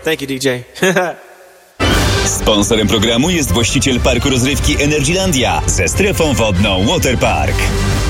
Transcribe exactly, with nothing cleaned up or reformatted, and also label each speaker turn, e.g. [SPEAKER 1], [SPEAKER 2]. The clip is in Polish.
[SPEAKER 1] Thank you, D J.
[SPEAKER 2] Sponsorem programu jest właściciel parku rozrywki Energylandia ze strefą wodną Waterpark.